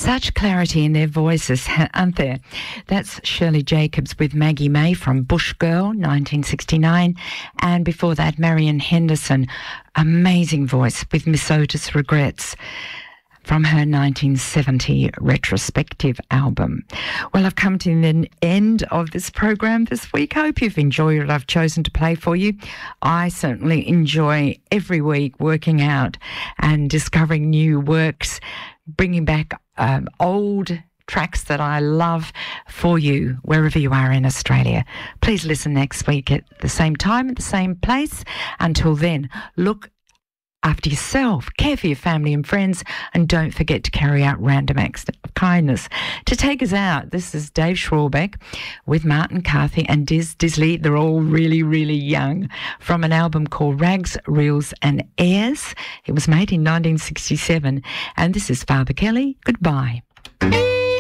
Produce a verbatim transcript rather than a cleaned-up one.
Such clarity in their voices, aren't there? That's Shirley Jacobs with Maggie May from Bush Girl, nineteen sixty-nine. And before that, Marian Henderson, amazing voice with Miss Otis Regrets, from her nineteen seventy retrospective album. Well, I've come to the end of this program this week. I hope you've enjoyed what I've chosen to play for you. I certainly enjoy every week working out and discovering new works, bringing back um, old tracks that I love for you wherever you are in Australia. Please listen next week at the same time, at the same place. Until then, look after yourself, care for your family and friends, and don't forget to carry out random acts of kindness. To take us out, this is Dave Schwarbeck with Martin Carthy and Diz Disley. They're all really, really young, from an album called Rags, Reels and Airs. It was made in nineteen sixty-seven, and this is Father Kelly. Goodbye.